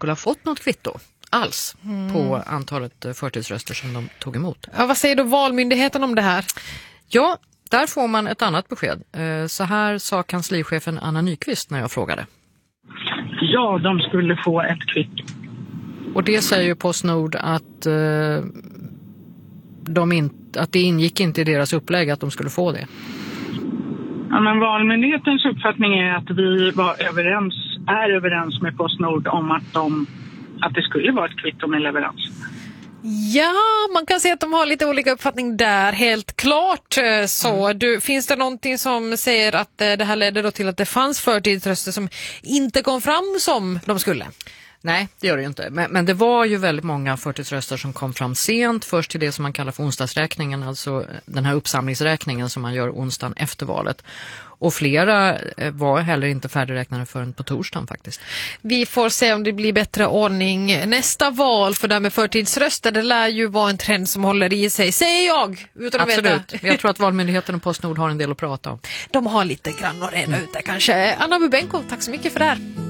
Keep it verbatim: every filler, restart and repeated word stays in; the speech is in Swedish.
skulle ha fått något kvitto alls mm. på antalet förtidsröster som de tog emot. Ja, vad säger då Valmyndigheten om det här? Ja, där får man ett annat besked. Så här sa kanslichefen Anna Nyqvist när jag frågade. Ja, de skulle få ett kvitto. Och det säger ju Postnord att, eh, de in, att det ingick inte i deras upplägg att de skulle få det. Ja, men Valmyndighetens uppfattning är att vi var överens, är överens med Postnord om att, de, att det skulle vara ett kvitto med leverans. Ja, man kan säga att de har lite olika uppfattning där, helt klart. Så mm. du, finns det någonting som säger att det här ledde då till att det fanns förtidsröster som inte kom fram som de skulle? Nej, det gör det ju inte. Men, men det var ju väldigt många förtidsröster som kom fram sent. Först till det som man kallar för onsdagsräkningen, alltså den här uppsamlingsräkningen som man gör onsdagen efter valet. Och flera var heller inte färdigräknade förrän på torsdagen faktiskt. Vi får se om det blir bättre ordning nästa val, för det med förtidsröster, det lär ju vara en trend som håller i sig, säger jag, utan Absolut. att veta. Jag tror att Valmyndigheten och Postnord har en del att prata om. De har lite grann att reda ut där kanske. Anna Bubenko, tack så mycket för det här.